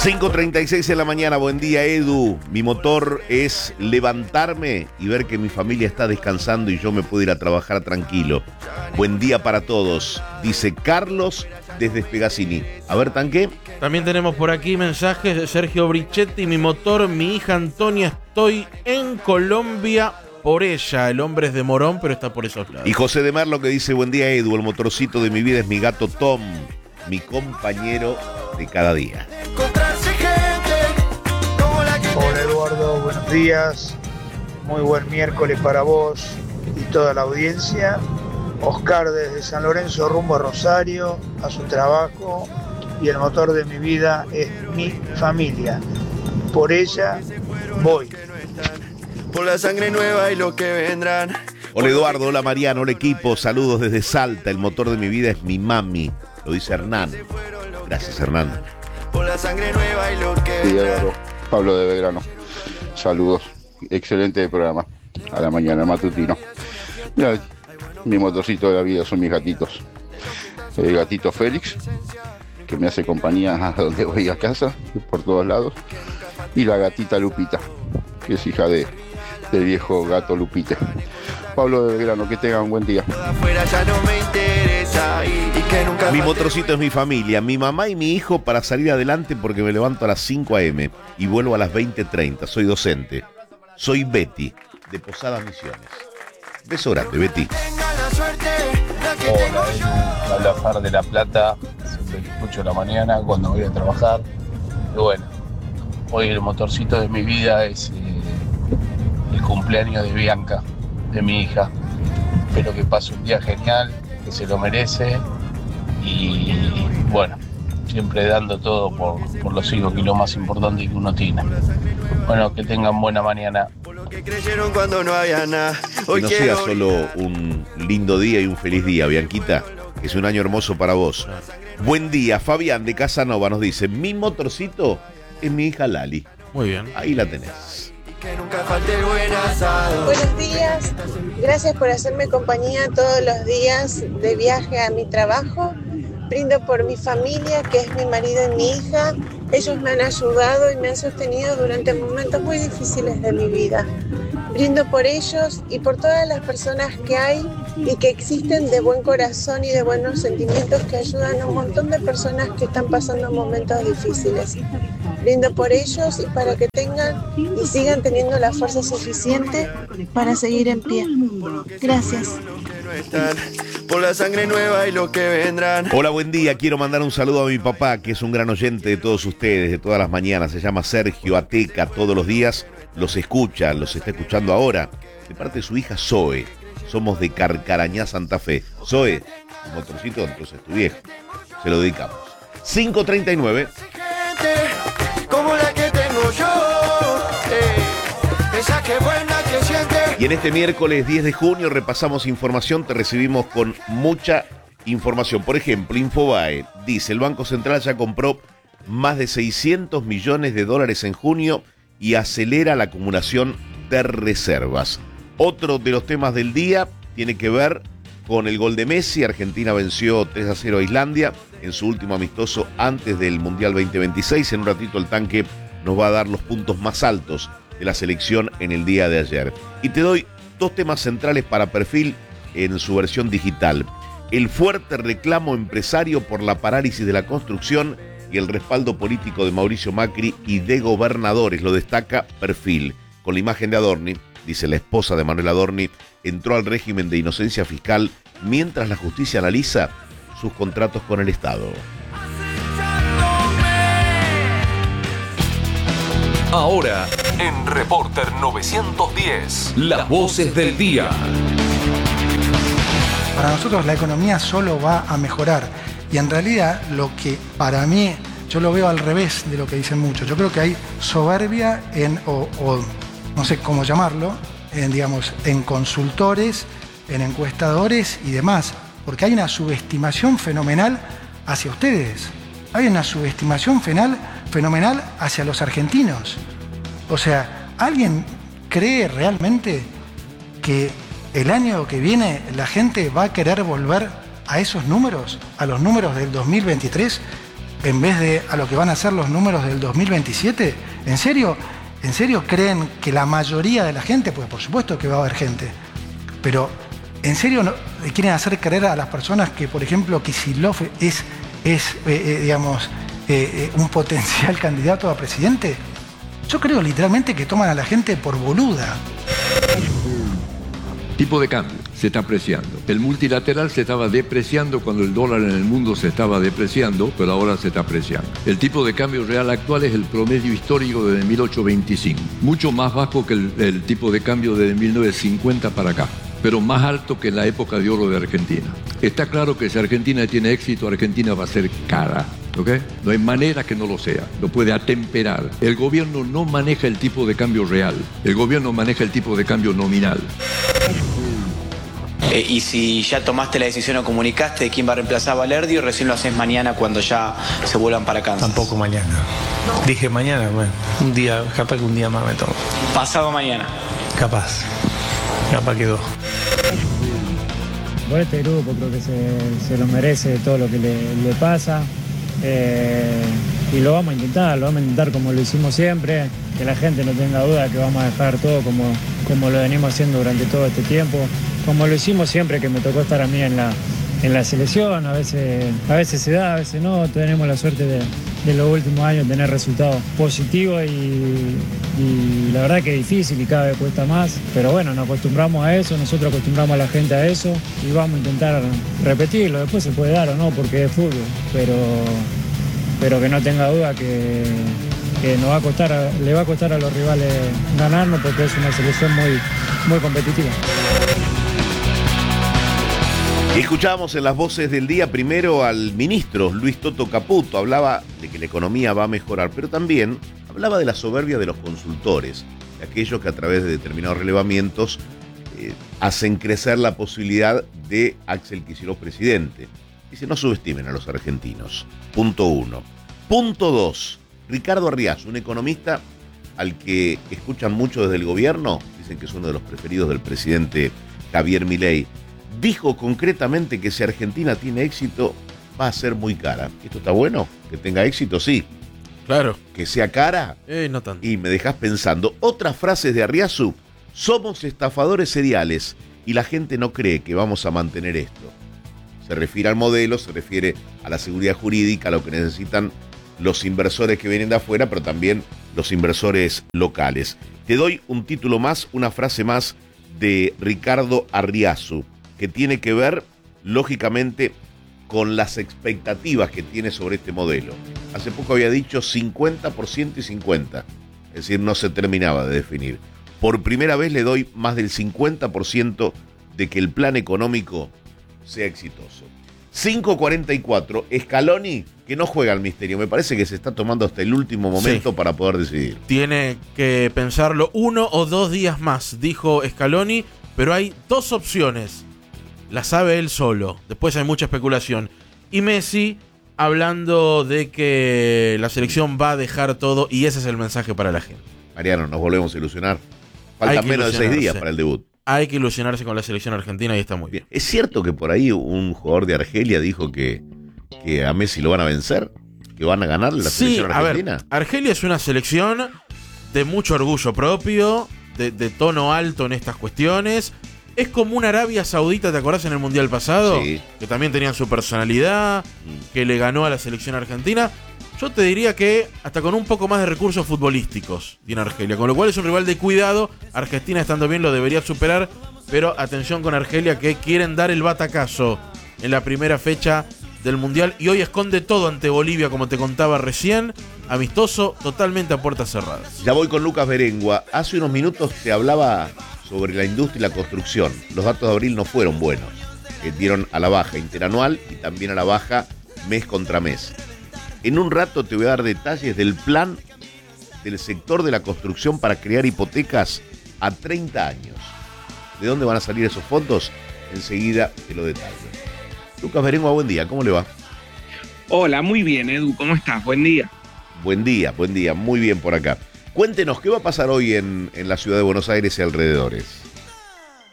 5:36 de la mañana, buen día Edu. Mi motor es levantarme y ver que mi familia está descansando y yo me puedo ir a trabajar tranquilo. Buen día para todos, dice Carlos desde Spegacini. A ver, Tanque. También tenemos por aquí mensajes de Sergio Brichetti. Mi motor, mi hija Antonia, estoy en Colombia por ella. El hombre es de Morón, pero está por esos lados. Y José de Merlo que dice, buen día Edu, el motorcito de mi vida es mi gato Tom, mi compañero de cada día. Hola Eduardo, buenos días. Muy buen miércoles para vos y toda la audiencia. Oscar desde San Lorenzo rumbo a Rosario, a su trabajo. Y el motor de mi vida es mi familia. Por ella voy. Por la sangre nueva y lo que vendrán. Hola Eduardo, hola Mariano, hola equipo, saludos desde Salta. El motor de mi vida es mi mami, lo dice Hernán. Gracias Hernán. Por la sangre nueva y lo que vendrán. Pablo de Belgrano, saludos, excelente programa, a la mañana matutino. Mira, mi motorcito de la vida son mis gatitos. El gatito Félix, que me hace compañía a donde voy a casa, por todos lados. Y la gatita Lupita, que es hija del viejo gato Lupite. Pablo de Belgrano, que tengan un buen día. Mi motorcito es mi familia, mi mamá y mi hijo para salir adelante porque me levanto a las 5 a.m. y vuelvo a las 20:30. Soy docente. Soy Betty, de Posadas Misiones. Beso grande, Betty. Hola, habla Far de La Plata. Siempre lo escucho a la mañana cuando voy a trabajar. Y bueno, hoy el motorcito de mi vida es el cumpleaños de Bianca, de mi hija. Espero que pase un día genial, que se lo merece. Y bueno, siempre dando todo por los hijos, que es lo más importante que uno tiene. Bueno, que tengan buena mañana. Que no sea solo un lindo día y un feliz día, Bianquita, que es un año hermoso para vos. Buen día, Fabián de Casanova nos dice, mi motorcito es mi hija Lali. Muy bien. Ahí la tenés. Buenos días, gracias por hacerme compañía todos los días de viaje a mi trabajo. Brindo por mi familia, que es mi marido y mi hija. Ellos me han ayudado y me han sostenido durante momentos muy difíciles de mi vida. Brindo por ellos y por todas las personas que hay y que existen de buen corazón y de buenos sentimientos que ayudan a un montón de personas que están pasando momentos difíciles. Brindo por ellos y para que tengan y sigan teniendo la fuerza suficiente para seguir en pie. Gracias. Por la sangre nueva y lo que vendrán. Hola, buen día. Quiero mandar un saludo a mi papá, que es un gran oyente de todos ustedes, de todas las mañanas. Se llama Sergio Ateca. Todos los días los escucha, los está escuchando ahora. De parte de su hija Zoe. Somos de Carcarañá, Santa Fe. Zoe, un motorcito, entonces tu viejo. Se lo dedicamos. 5:39. Como la que tengo yo, esa que buena que siente. Y en este miércoles 10 de junio repasamos información, te recibimos con mucha información. Por ejemplo, Infobae dice, el Banco Central ya compró más de 600 millones de dólares en junio y acelera la acumulación de reservas. Otro de los temas del día tiene que ver con el gol de Messi. Argentina venció 3-0 a Islandia en su último amistoso antes del Mundial 2026. En un ratito el Tanque nos va a dar los puntos más altos de la selección en el día de ayer. Y te doy dos temas centrales para Perfil en su versión digital. El fuerte reclamo empresario por la parálisis de la construcción y el respaldo político de Mauricio Macri y de gobernadores, lo destaca Perfil. Con la imagen de Adorni, dice la esposa de Manuel Adorni, entró al régimen de inocencia fiscal mientras la justicia analiza sus contratos con el Estado. Ahora, en Reporter 910, las voces del día. Para nosotros la economía solo va a mejorar. Y en realidad lo que para mí, yo lo veo al revés de lo que dicen muchos. Yo creo que hay soberbia o no sé cómo llamarlo, en consultores, en encuestadores y demás. Porque hay una subestimación fenomenal hacia ustedes. Hay una subestimación fenomenal hacia los argentinos. O sea, ¿alguien cree realmente que el año que viene la gente va a querer volver a esos números, a los números del 2023? en vez de a lo que van a ser los números del 2027? ¿En serio creen que la mayoría de la gente, pues por supuesto que va a haber gente, pero en serio quieren hacer creer a las personas que, por ejemplo, Kicillof es un potencial candidato a presidente? Yo creo literalmente que toman a la gente por boluda. Tipo de cambio se está apreciando. El multilateral se estaba depreciando cuando el dólar en el mundo se estaba depreciando, pero ahora se está apreciando. El tipo de cambio real actual es el promedio histórico desde 1825, mucho más bajo que el tipo de cambio desde 1950 para acá, pero más alto que en la época de oro de Argentina. Está claro que si Argentina tiene éxito, Argentina va a ser cara. ¿Ok? No hay manera que no lo sea, lo puede atemperar. El gobierno no maneja el tipo de cambio real, el gobierno maneja el tipo de cambio nominal. Y si ya tomaste la decisión o comunicaste de quién va a reemplazar a Valerdi, o recién lo haces mañana cuando ya se vuelvan para Kansas. Tampoco mañana. Dije mañana, bueno, un día, capaz que un día más me tomo. Pasado mañana. Capaz que dos. Por este grupo creo que se lo merece todo lo que le pasa. Y lo vamos a intentar como lo hicimos siempre, que la gente no tenga duda que vamos a dejar todo como lo venimos haciendo durante todo este tiempo, como lo hicimos siempre que me tocó estar a mí en la selección. A veces se da, a veces no. Tenemos la suerte de los últimos años tener resultados positivos y la verdad que es difícil y cada vez cuesta más, pero bueno, nos acostumbramos a eso, nosotros acostumbramos a la gente a eso y vamos a intentar repetirlo. Después se puede dar o no porque es fútbol, pero que no tenga duda que le va a costar a los rivales ganarnos, porque es una selección muy competitiva. Y escuchábamos en las voces del día primero al ministro Luis Toto Caputo. Hablaba de que la economía va a mejorar, pero también hablaba de la soberbia de los consultores, de aquellos que a través de determinados relevamientos hacen crecer la posibilidad de Axel Kicillof presidente. Dice, no subestimen a los argentinos. Punto 1. Punto 2. Ricardo Arriazu, un economista al que escuchan mucho desde el gobierno, dicen que es uno de los preferidos del presidente Javier Milei, dijo concretamente que si Argentina tiene éxito, va a ser muy cara. ¿Esto está bueno? ¿Que tenga éxito? Sí. Claro. ¿Que sea cara? No tanto. Y me dejas pensando. Otras frases de Arriazu. Somos estafadores seriales y la gente no cree que vamos a mantener esto. Se refiere al modelo, se refiere a la seguridad jurídica, a lo que necesitan los inversores que vienen de afuera, pero también los inversores locales. Te doy un título más, una frase más de Ricardo Arriazu, que tiene que ver, lógicamente, con las expectativas que tiene sobre este modelo. Hace poco había dicho 50% y 50%, es decir, no se terminaba de definir. Por primera vez le doy más del 50% de que el plan económico sea exitoso. 5:44, Scaloni, que no juega al misterio, me parece que se está tomando hasta el último momento para poder decidir. Tiene que pensarlo 1 o 2 días más, dijo Scaloni, pero hay 2 opciones. La sabe él solo. Después hay mucha especulación. Y Messi hablando de que la selección va a dejar todo, y ese es el mensaje para la gente. Mariano, nos volvemos a ilusionar. Faltan menos de 6 días para el debut. Hay que ilusionarse con la selección argentina y está muy bien. ¿Es cierto que por ahí un jugador de Argelia dijo que a Messi lo van a vencer? ¿Que van a ganarle la selección argentina? Sí, a ver, Argelia es una selección de mucho orgullo propio, de tono alto en estas cuestiones. Es como una Arabia Saudita, ¿te acordás en el Mundial pasado? Sí. Que también tenían su personalidad, que le ganó a la selección argentina. Yo te diría que hasta con un poco más de recursos futbolísticos tiene Argelia, con lo cual es un rival de cuidado. Argentina, estando bien, lo debería superar, pero atención con Argelia, que quieren dar el batacazo en la primera fecha del Mundial y hoy esconde todo ante Bolivia, como te contaba recién, amistoso, totalmente a puertas cerradas. Ya voy con Lucas Berengua. Hace unos minutos te hablaba sobre la industria y la construcción. Los datos de abril no fueron buenos. Dieron a la baja interanual y también a la baja mes contra mes. En un rato te voy a dar detalles del plan del sector de la construcción para crear hipotecas a 30 años. ¿De dónde van a salir esos fondos? Enseguida te lo detallo. Lucas Berengua, buen día, ¿cómo le va? Hola, muy bien, Edu, ¿cómo estás? Buen día. Buen día, muy bien por acá. Cuéntenos, ¿qué va a pasar hoy en la ciudad de Buenos Aires y alrededores?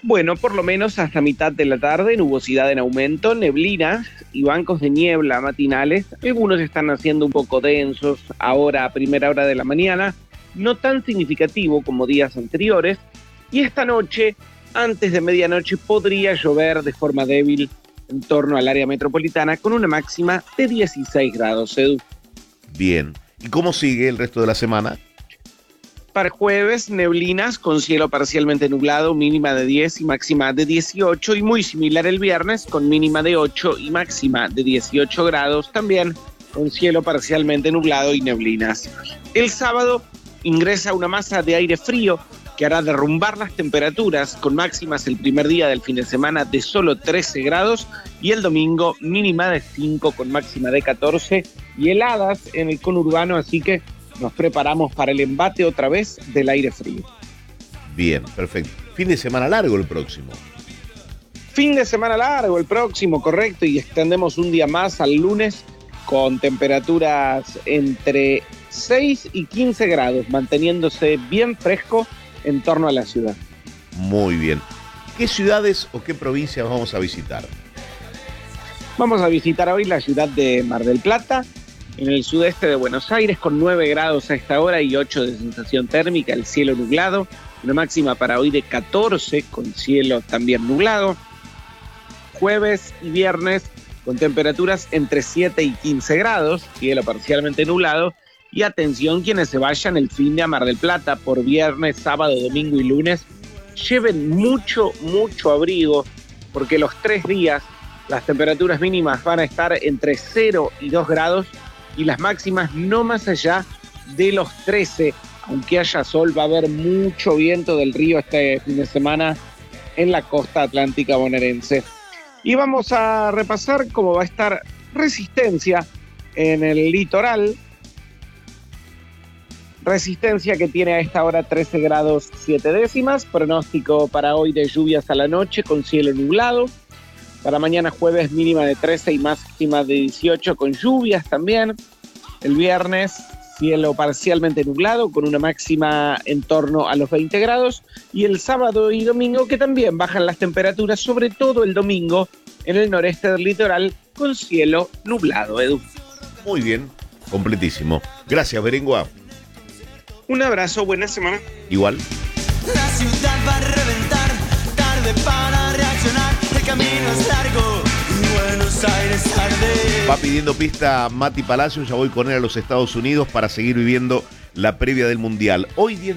Bueno, por lo menos hasta mitad de la tarde, nubosidad en aumento, neblinas y bancos de niebla matinales. Algunos están haciendo un poco densos ahora a primera hora de la mañana, no tan significativo como días anteriores. Y esta noche, antes de medianoche, podría llover de forma débil en torno al área metropolitana con una máxima de 16 grados, Edu. Bien. ¿Y cómo sigue el resto de la semana? Para jueves, neblinas con cielo parcialmente nublado, mínima de 10 y máxima de 18, y muy similar el viernes, con mínima de 8 y máxima de 18 grados, también con cielo parcialmente nublado y neblinas. El sábado ingresa una masa de aire frío que hará derrumbar las temperaturas, con máximas el primer día del fin de semana de solo 13 grados, y el domingo mínima de 5 con máxima de 14, y heladas en el conurbano, así que nos preparamos para el embate otra vez del aire frío. Bien, perfecto. Fin de semana largo el próximo. Fin de semana largo el próximo, correcto, y extendemos un día más al lunes con temperaturas entre 6 y 15 grados, manteniéndose bien fresco en torno a la ciudad. Muy bien. ¿Qué ciudades o qué provincias vamos a visitar? Vamos a visitar hoy la ciudad de Mar del Plata, en el sudeste de Buenos Aires, con 9 grados a esta hora y 8 de sensación térmica, el cielo nublado, una máxima para hoy de 14 con cielo también nublado. Jueves y viernes con temperaturas entre 7 y 15 grados, cielo parcialmente nublado. Y atención quienes se vayan el fin de a Mar del Plata por viernes, sábado, domingo y lunes, lleven mucho abrigo, porque los 3 días las temperaturas mínimas van a estar entre 0 y 2 grados y las máximas no más allá de los 13. Aunque haya sol, va a haber mucho viento del río este fin de semana en la costa atlántica bonaerense. Y vamos a repasar cómo va a estar Resistencia en el litoral. Resistencia que tiene a esta hora 13 grados 7 décimas. Pronóstico para hoy de lluvias a la noche con cielo nublado. Para mañana jueves mínima de 13 y máxima de 18 con lluvias también. El viernes cielo parcialmente nublado con una máxima en torno a los 20 grados. Y el sábado y domingo que también bajan las temperaturas, sobre todo el domingo en el noreste del litoral con cielo nublado, Edu. Muy bien, completísimo. Gracias, Berengua. Un abrazo, buena semana. Igual. La ciudad va a reventar, tarde para reaccionar, el camino es largo y Buenos Aires tarde. Va pidiendo pista Mati Palacio, ya voy con él a los Estados Unidos para seguir viviendo la previa del Mundial. Hoy 10